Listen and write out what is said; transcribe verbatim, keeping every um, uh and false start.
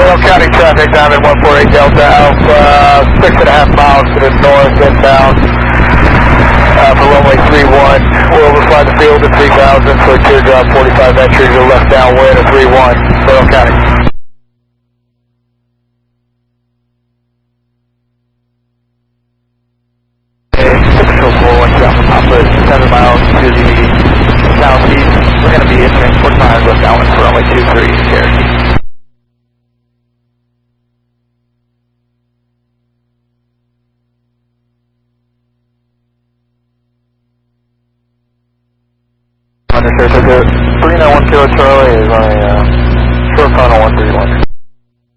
Royal County traffic, Diamond one four eight Delta Alpha, six and a half miles to the north inbound uh, for runway three one. We'll overfly the field at three thousand for a teardrop, forty-five entry to the left downwind at three one, Royal County. seven miles to the southeast. We're going to be entering Fort Myers West Allen for runway two three, Cherokee. Understood. So the three nine one Kilo Charlie is on a uh, short final one three one.